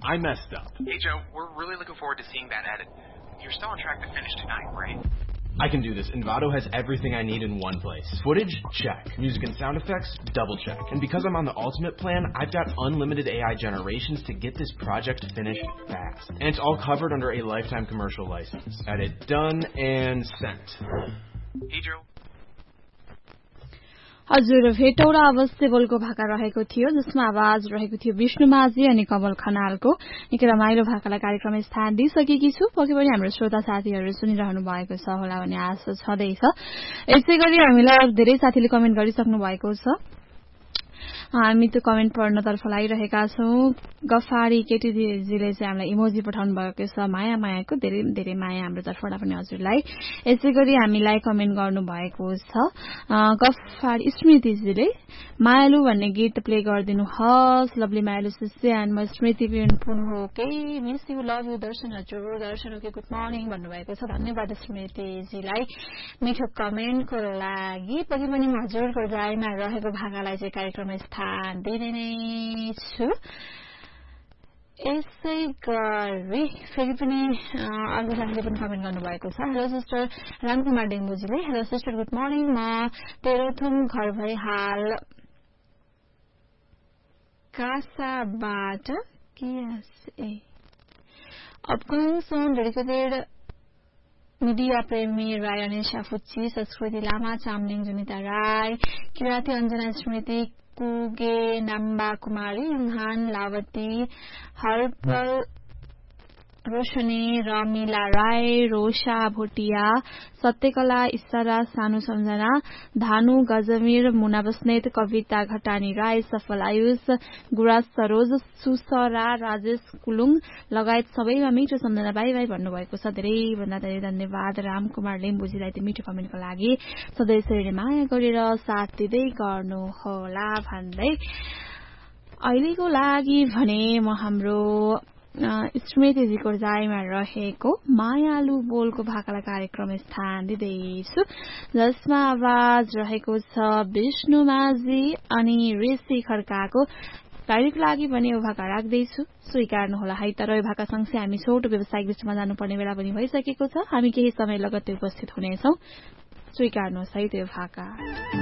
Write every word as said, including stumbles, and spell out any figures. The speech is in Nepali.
I messed up. Hey, Joe, we're really looking forward to seeing that edit. You're still on track to finish tonight, right? I can do this. Envato has everything I need in one place. Footage? Check. Music and sound effects? Double check. And because I'm on the Ultimate plan, I've got unlimited A I generations to get this project finished fast. And it's all covered under a lifetime commercial license. Edit done and sent. Hey, Joe. हजुर भेटौरा अवश्य बोलको भाका रहेको थियो जसमा आवाज रहेको थियो विष्णु माझी अनि कमल खनालको निकै रमाइलो भाकालाई कार्यक्रममा स्थान दिइसकेकी छु पक्कै पनि हाम्रो श्रोता साथीहरू सुनिरहनु भएको छ होला भन्ने आशा छँदैछ यसै गरी हामीलाई धेरै साथीले कमेन्ट गरिसक्नु भएको छ हामी त्यो कमेन्ट पढ्नतर्फ लागिरहेका छौं गफारी केटीजीले चाहिँ हामीलाई इमोजी पठाउनु भएको छ माया मायाको धेरै धेरै माया हाम्रो तर्फबाट पनि हजुरलाई यसै गरी हामीलाई कमेन्ट गर्नु भएको छ गफारी स्मृतिजीले मायालु भन्ने गीत प्ले गरिदिनु हस् लभली मायालु सिस्टर एन्ड म स्मृति पुन हो के मिस यु लभ यु दर्शन हजुर दर्शन ओके गुड मर्निङ भन्नुभएको छ धन्यवाद स्मृतिजीलाई मिठो कमेन्टको लागि पक्कै पनि म हजुरको रायमा रहेको भाकालाई चाहिँ कार्यक्रममा स्थान दिने नै छु यसै गरी फेरि पनि अर्को साथीले पनि कमेन्ट गर्नुभएको छ hello sister Ramkumar डेङ्गुजीले hello sister good morning म तेह्रथुम घर भई हाल कासाबाट केएसए अपकमिङ सोन डेडिकेटेड मीडिया प्रेमी राय अनिशा फुच्ची संस्कृति लामा चामलिङ जुनिता राय किराती अञ्जना स्मृति कुगे नम्बा कुमारी युहान लावती हर्पल रोशनी रमिला राय रोशा भोटिया सत्यकला इसारा सानु सम्झना धानु गजमीर मुना बस्नेत कविता घटानी राय सफल आयुष गुराज सरोज सुसरा राजेश कुलुङ लगायत सबैमा मिठो सम्झना बाई बाई भन्नुभएको छ धेरै भन्दा धेरै धन्यवाद रामकुमार लिम्बुजीलाई त्यो मिठो कमेन्टको लागि सधैँ यसरी माया गरेर साथ दिँदै गर्नुहोला भन्दै अहिलेको लागि भने म हाम्रो स्मृतिजीको जायमा रहेको मायालु बोलको भाकालाई कार्यक्रम स्थान दिँदैछु जसमा आवाज रहेको छ विष्णु माझी अनि ऋषि खड्काको कार्यको लागि भने यो भाका राख्दैछु स्वीकार्नुहोला है तर यो भाका सँगसँगै हामी छोटो व्यावसायिक विषयमा जानुपर्ने बेला पनि भइसकेको छ हामी केही समय लगत्तै उपस्थित हुनेछौं स्वीकार्नुहोस् है त्यो भाका